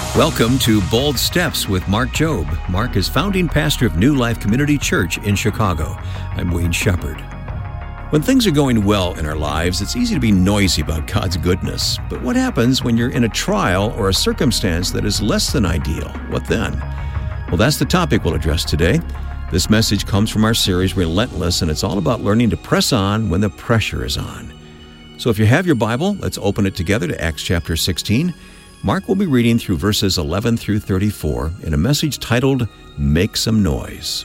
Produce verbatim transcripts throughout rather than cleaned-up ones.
Welcome to Bold Steps with Mark Jobe. Mark is founding pastor of New Life Community Church in Chicago. I'm Wayne Shepherd. When things are going well in our lives, it's easy to be noisy about God's goodness. But what happens when you're in a trial or a circumstance that is less than ideal? What then? Well, that's the topic we'll address today. This message comes from our series, Relentless, and it's all about learning to press on when the pressure is on. So if you have your Bible, let's open it together to Acts chapter sixteen. Mark will be reading through verses eleven through thirty-four in a message titled, Make Some Noise.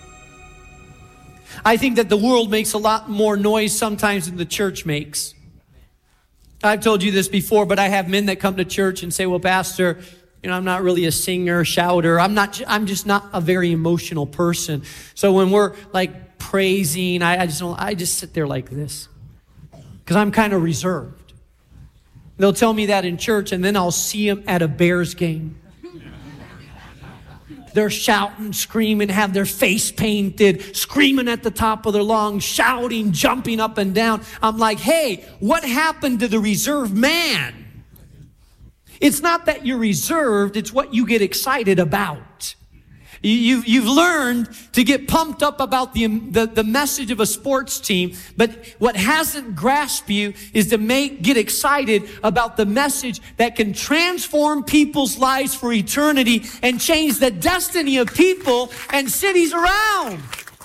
I think that the world makes a lot more noise sometimes than the church makes. I've told you this before, but I have men that come to church and say, well, Pastor, you know, I'm not really a singer, shouter. I'm not, I'm just not a very emotional person. So when we're like praising, I, I just don't, I just sit there like this because I'm kind of reserved. They'll tell me that in church, and then I'll see them at a Bears game. They're shouting, screaming, have their face painted, screaming at the top of their lungs, shouting, jumping up and down. I'm like, hey, what happened to the reserved man? It's not that you're reserved, it's what you get excited about. You've, you've learned to get pumped up about the, the, the message of a sports team, but what hasn't grasped you is to make, get excited about the message that can transform people's lives for eternity and change the destiny of people and cities around.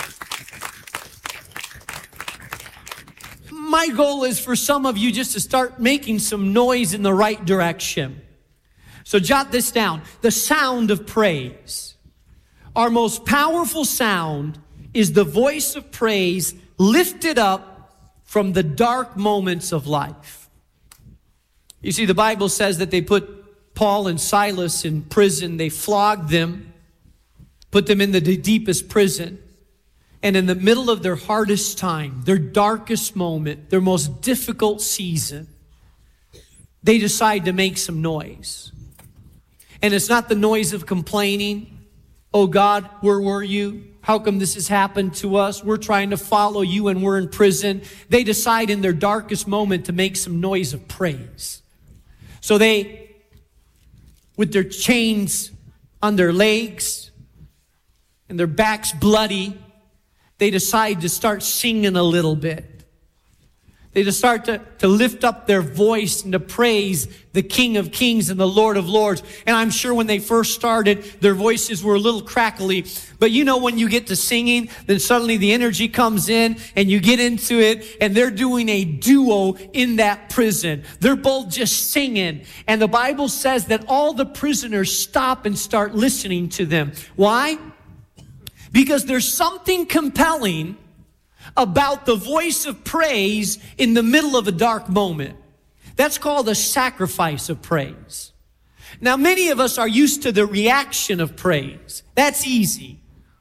My goal is for some of you just to start making some noise in the right direction. So jot this down. The sound of praise. Our most powerful sound is the voice of praise lifted up from the dark moments of life. You see, the Bible says that they put Paul and Silas in prison. They flogged them, put them in the deepest prison. And in the middle of their hardest time, their darkest moment, their most difficult season, they decide to make some noise. And it's not the noise of complaining. Oh God, where were you? How come this has happened to us? We're trying to follow you and we're in prison. They decide in their darkest moment to make some noise of praise. So they, with their chains on their legs and their backs bloody, they decide to start singing a little bit. They just start to, to lift up their voice and to praise the King of Kings and the Lord of Lords. And I'm sure when they first started, their voices were a little crackly. But you know, when you get to singing, then suddenly the energy comes in and you get into it, and they're doing a duo in that prison. They're both just singing. And the Bible says that all the prisoners stop and start listening to them. Why? Because there's something compelling about the voice of praise in the middle of a dark moment. That's called a sacrifice of praise. Now, many of us are used to the reaction of praise. That's easy.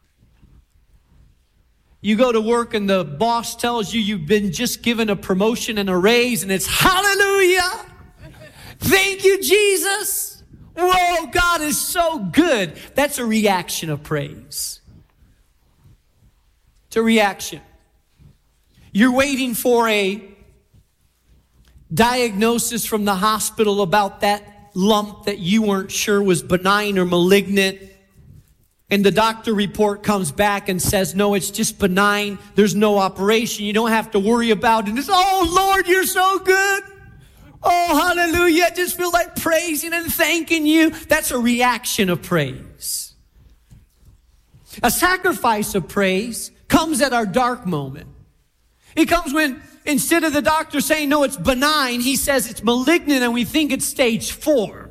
You go to work and the boss tells you you've been just given a promotion and a raise, and it's hallelujah. Thank you, Jesus. Whoa, God is so good. That's a reaction of praise. It's a reaction. You're waiting for a diagnosis from the hospital about that lump that you weren't sure was benign or malignant. And the doctor report comes back and says, no, it's just benign. There's no operation. You don't have to worry about it. It's, oh, Lord, you're so good. Oh, hallelujah. I just feel like praising and thanking you. That's a reaction of praise. A sacrifice of praise comes at our dark moment. It comes when, instead of the doctor saying, no, it's benign, he says it's malignant and we think it's stage four.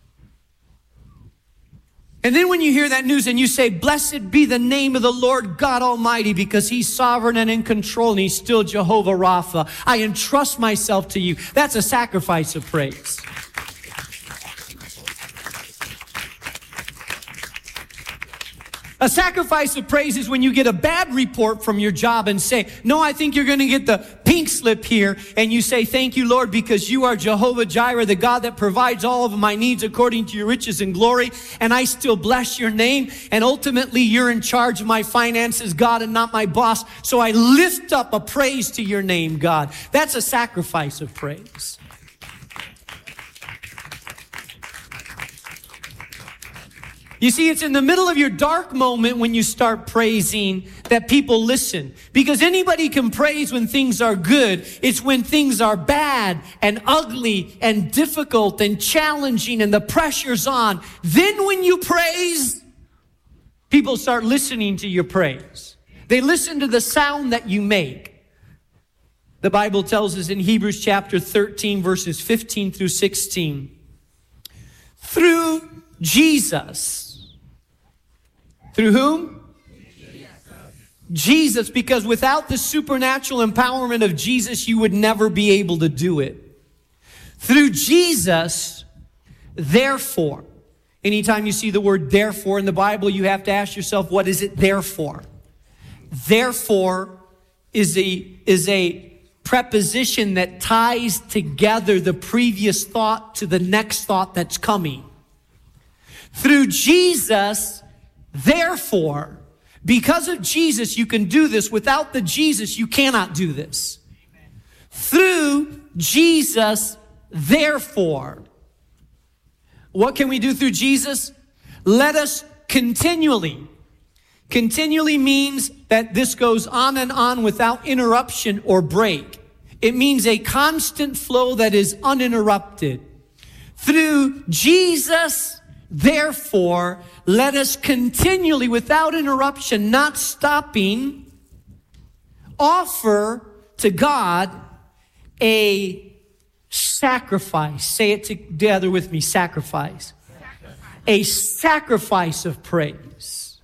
And then when you hear that news and you say, blessed be the name of the Lord God Almighty, because he's sovereign and in control and he's still Jehovah Rapha. I entrust myself to you. That's a sacrifice of praise. A sacrifice of praise is when you get a bad report from your job and say, no, I think you're going to get the pink slip here. And you say, thank you, Lord, because you are Jehovah Jireh, the God that provides all of my needs according to your riches and glory. And I still bless your name. And ultimately, you're in charge of my finances, God, and not my boss. So I lift up a praise to your name, God. That's a sacrifice of praise. You see, it's in the middle of your dark moment when you start praising that people listen. Because anybody can praise when things are good. It's when things are bad and ugly and difficult and challenging and the pressure's on. Then when you praise, people start listening to your praise. They listen to the sound that you make. The Bible tells us in Hebrews chapter thirteen, verses fifteen through sixteen, through Jesus. Through whom? Jesus. Jesus, because without the supernatural empowerment of Jesus, you would never be able to do it. Through Jesus, therefore. Anytime you see the word therefore in the Bible, you have to ask yourself, what is it there for? Therefore is a, is a preposition that ties together the previous thought to the next thought that's coming. Through Jesus, therefore, because of Jesus, you can do this. Without the Jesus, you cannot do this. Amen. Through Jesus, therefore. What can we do through Jesus? Let us continually. Continually means that this goes on and on without interruption or break. It means a constant flow that is uninterrupted. Through Jesus, therefore, let us continually, without interruption, not stopping, offer to God a sacrifice. Say it together with me, sacrifice. Sacrifice. A sacrifice of praise.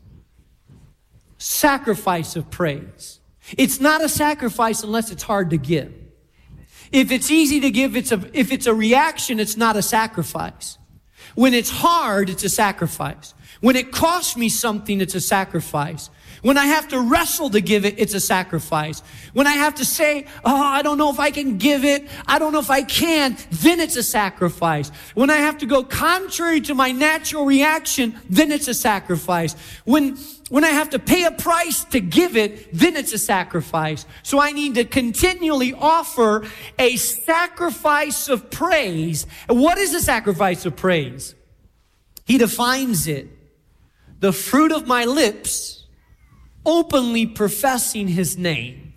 Sacrifice of praise. It's not a sacrifice unless it's hard to give. If it's easy to give, it's a, if it's a reaction, it's not a sacrifice. When it's hard, it's a sacrifice. When it costs me something, it's a sacrifice. When I have to wrestle to give it, it's a sacrifice. When I have to say, oh, I don't know if I can give it, I don't know if I can, then it's a sacrifice. When I have to go contrary to my natural reaction, then it's a sacrifice. When, when I have to pay a price to give it, then it's a sacrifice. So I need to continually offer a sacrifice of praise. What is a sacrifice of praise? He defines it. The fruit of my lips, openly professing his name.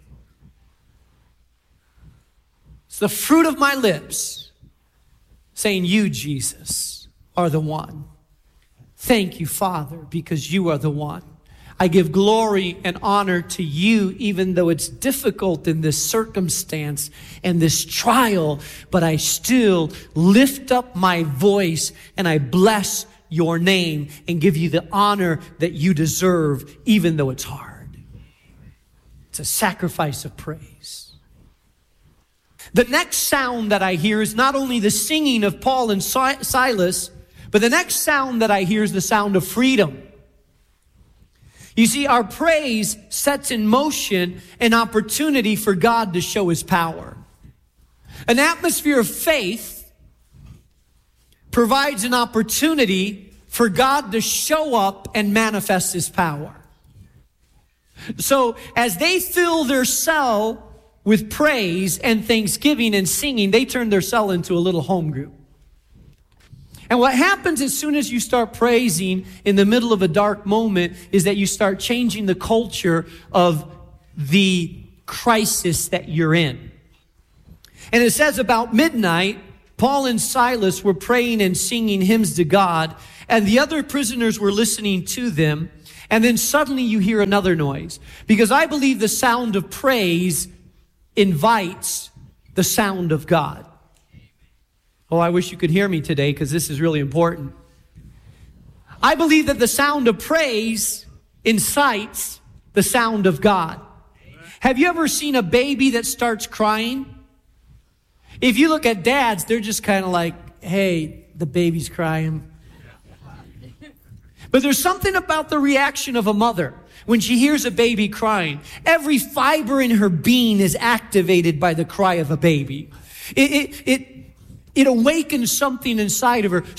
It's the fruit of my lips saying, you, Jesus, are the one. Thank you, Father, because you are the one. I give glory and honor to you, even though it's difficult in this circumstance and this trial, but I still lift up my voice and I bless your name and give you the honor that you deserve, even though it's hard. It's a sacrifice of praise. The next sound that I hear is not only the singing of Paul and Silas, but the next sound that I hear is the sound of freedom. You see, our praise sets in motion an opportunity for God to show his power. An atmosphere of faith provides an opportunity for God to show up and manifest his power. So as they fill their cell with praise and thanksgiving and singing, they turn their cell into a little home group. And what happens as soon as you start praising in the middle of a dark moment is that you start changing the culture of the crisis that you're in. And it says about midnight, Paul and Silas were praying and singing hymns to God, and the other prisoners were listening to them. And then suddenly you hear another noise, because I believe the sound of praise invites the sound of God. Oh, I wish you could hear me today, because this is really important. I believe that the sound of praise incites the sound of God. Have you ever seen a baby that starts crying? If you look at dads, they're just kind of like, hey, the baby's crying. But there's something about the reaction of a mother when she hears a baby crying. Every fiber in her being is activated by the cry of a baby. It, it, it, it awakens something inside of her.